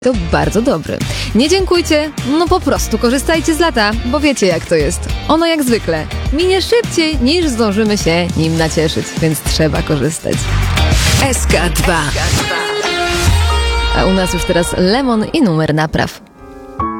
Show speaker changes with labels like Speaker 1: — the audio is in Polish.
Speaker 1: to bardzo dobry. Nie dziękujcie, no po prostu korzystajcie z lata, bo wiecie jak to jest. Ono jak zwykle minie szybciej niż zdążymy się nim nacieszyć, więc trzeba korzystać.
Speaker 2: SK2.
Speaker 1: A u nas już teraz Lemon i numer napraw.